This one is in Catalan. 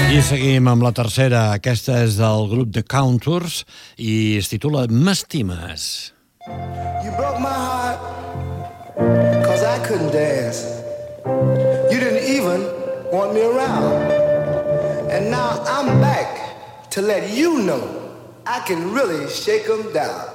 I seguim amb la tercera. Aquesta és del grup The Contours i es titula M'estimes. You broke my heart cause I couldn't dance. You didn't even want me around. And now I'm back to let you know I can really shake 'em down.